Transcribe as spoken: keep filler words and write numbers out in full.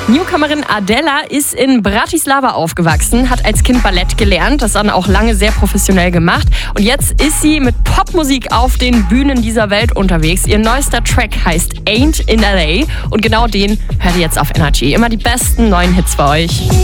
Newcomerin Adela ist in Bratislava aufgewachsen, hat als Kind Ballett gelernt, das dann auch lange sehr professionell gemacht. Und jetzt ist sie mit Popmusik auf den Bühnen dieser Welt unterwegs. Ihr neuester Track heißt Ain't in L A und genau den hört ihr jetzt auf Energy. Immer die besten neuen Hits für euch.